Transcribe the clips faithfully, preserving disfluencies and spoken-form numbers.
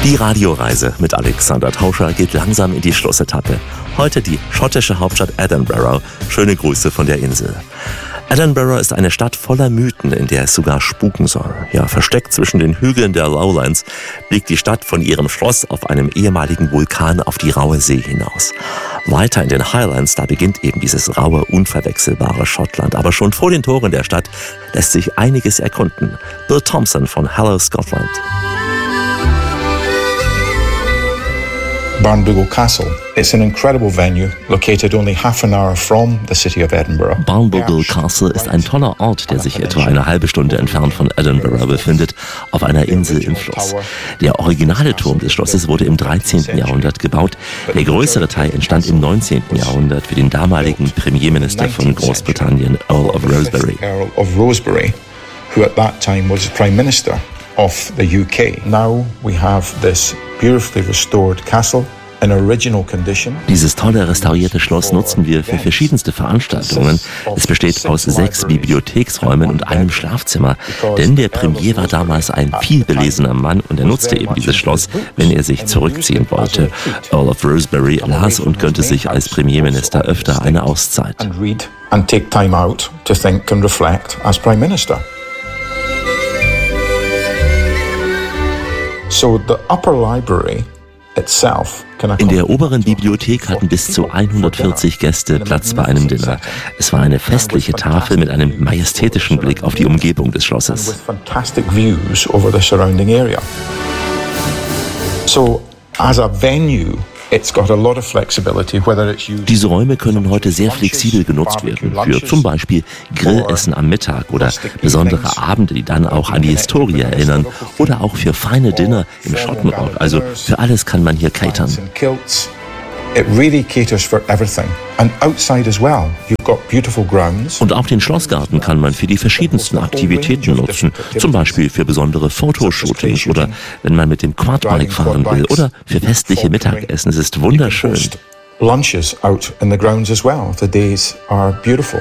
Die Radioreise mit Alexander Tauscher geht langsam in die Schlussetappe. Heute die schottische Hauptstadt Edinburgh. Schöne Grüße von der Insel. Edinburgh ist eine Stadt voller Mythen, in der es sogar spuken soll. Ja, versteckt zwischen den Hügeln der Lowlands blickt die Stadt von ihrem Schloss auf einem ehemaligen Vulkan auf die raue See hinaus. Weiter in den Highlands, da beginnt eben dieses raue, unverwechselbare Schottland. Aber schon vor den Toren der Stadt lässt sich einiges erkunden. Bill Thompson von Hello Scotland. Barnbougle Castle. It's an incredible venue, located only half an hour from the city of Edinburgh. Barnbougle Castle ist ein toller Ort, der sich etwa eine halbe Stunde entfernt von Edinburgh befindet, auf einer Insel im Fluss. Der originale Turm des Schlosses wurde im dreizehnten Jahrhundert gebaut. Der größere Teil entstand im neunzehnten Jahrhundert für den damaligen Premierminister von Großbritannien, Earl of Rosebery. Earl of Rosebery, who at that time was Prime Minister of the U K. Now we have this beautifully restored castle in original condition. Dieses tolle restaurierte Schloss nutzen wir für verschiedenste Veranstaltungen. Es besteht aus sechs Bibliotheksräumen und einem Schlafzimmer, denn der Premier war damals ein vielbelesener Mann und er nutzte eben dieses Schloss, wenn er sich zurückziehen wollte. Earl of Rosebery las und gönnte sich als Premierminister öfter eine Auszeit. And read and take time out to think and reflect as Prime Minister. So the upper library itself can In der oberen Bibliothek hatten bis zu hundertvierzig Gäste Platz bei einem Dinner. Es war eine festliche Tafel mit einem majestätischen Blick auf die Umgebung des Schlosses. with fantastic views over the surrounding area. So as a venue, it's got a lot of flexibility, whether it's used. Diese Räume können heute sehr flexibel genutzt werden, für zum Beispiel Grillessen am Mittag oder besondere Abende, die dann auch an die Historie erinnern, oder auch für feine Dinner im Schottenrock. Also für alles kann man hier catern. It really caters for everything. And outside as well, you've got beautiful grounds. Und auch den Schlossgarten kann man für die verschiedensten Aktivitäten nutzen, zum Beispiel für besondere Fotoshootings oder wenn man mit dem Quadbike fahren will oder für festliche Mittagessen. Es ist wunderschön. Lunches out in the grounds as well. The days are beautiful.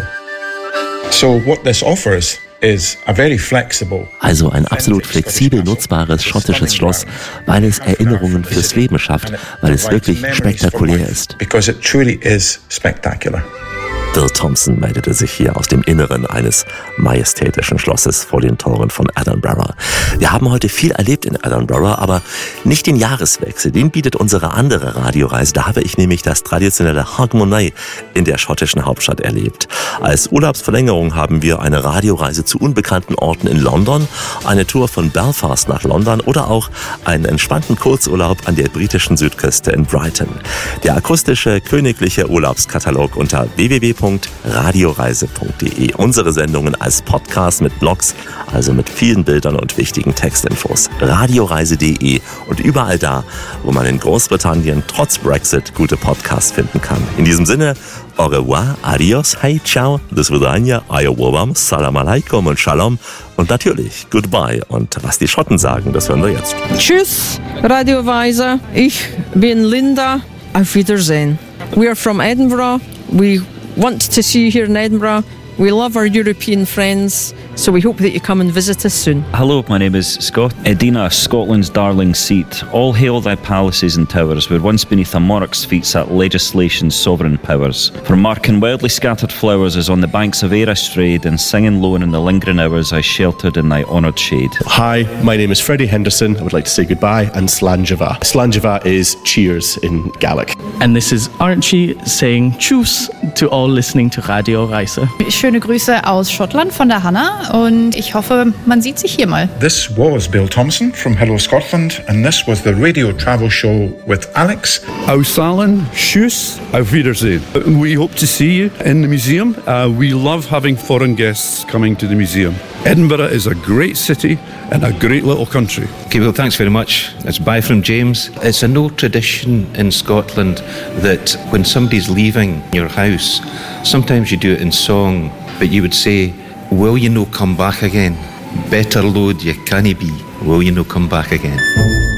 So what this offers is a very flexible. Also ein absolut flexibel nutzbares schottisches Schloss, weil es Erinnerungen fürs Leben schafft, weil es wirklich spektakulär ist. Because it truly is spectacular. Bill Thompson meldete sich hier aus dem Inneren eines majestätischen Schlosses vor den Toren von Edinburgh. Wir haben heute viel erlebt in Edinburgh, aber nicht den Jahreswechsel. Den bietet unsere andere Radioreise. Da habe ich nämlich das traditionelle Hogmanay in der schottischen Hauptstadt erlebt. Als Urlaubsverlängerung haben wir eine Radioreise zu unbekannten Orten in London, eine Tour von Belfast nach London oder auch einen entspannten Kurzurlaub an der britischen Südküste in Brighton. Der akustische königliche Urlaubskatalog unter w w w punkt radioreise punkt de. Unsere Sendungen als Podcast mit Blogs, also mit vielen Bildern und wichtigen Textinfos. radioreise punkt de und überall da, wo man in Großbritannien trotz Brexit gute Podcasts finden kann. In diesem Sinne, au revoir, adios, hey, ciao, das Vidania, ayowabam, salam alaikum und shalom und natürlich goodbye. Und was die Schotten sagen, das hören wir jetzt. Tschüss, Radioreise. Ich bin Linda. Auf Wiedersehen. We are from Edinburgh. We want to see you here in Edinburgh. We love our European friends, so we hope that you come and visit us soon. Hello, my name is Scott. Edina, Scotland's darling seat. All hail thy palaces and towers, where once beneath a monarch's feet sat legislation's sovereign powers. For marking wildly scattered flowers as on the banks of Ayr I strayed, and singing lone in the lingering hours I sheltered in thy honoured shade. Hi, my name is Freddie Henderson. I would like to say goodbye and Slàinte mhath. Slàinte mhath is cheers in Gaelic. And this is Archie saying tschüss to all listening to Radio Reise. Schöne Grüße aus Schottland von der Hannah und ich hoffe, man sieht sich hier mal. This was Bill Thompson from Hello Scotland, and this was the radio travel show with Alex. Aus Alan, tschüss, auf Wiedersehen. We hope to see you in the museum. Uh, we love having foreign guests coming to the museum. Edinburgh is a great city and a great little country. Okay, well, thanks very much. It's bye from James. It's an old tradition in Scotland that when somebody's leaving your house, sometimes you do it in song, but you would say, will you no come back again? Better load you canna be, will you no come back again?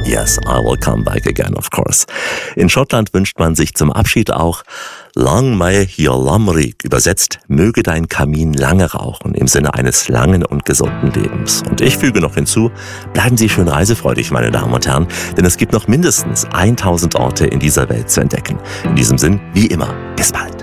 Yes, I will come back again, of course. In Schottland wünscht man sich zum Abschied auch Lang may your lamrig, übersetzt, möge dein Kamin lange rauchen, im Sinne eines langen und gesunden Lebens. Und ich füge noch hinzu, bleiben Sie schön reisefreudig, meine Damen und Herren, denn es gibt noch mindestens tausend Orte in dieser Welt zu entdecken. In diesem Sinn, wie immer, bis bald.